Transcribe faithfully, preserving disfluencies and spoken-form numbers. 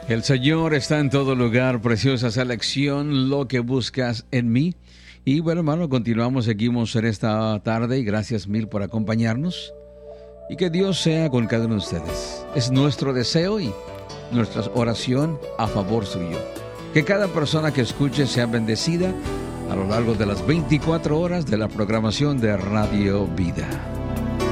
El Señor está en todo lugar, preciosa selección, lo que buscas en mí. Y bueno, hermano, continuamos, seguimos en esta tarde y gracias mil por acompañarnos. Y que Dios sea con cada uno de ustedes. Es nuestro deseo y nuestra oración a favor suyo. Que cada persona que escuche sea bendecida a lo largo de las veinticuatro horas de la programación de Radio Vida.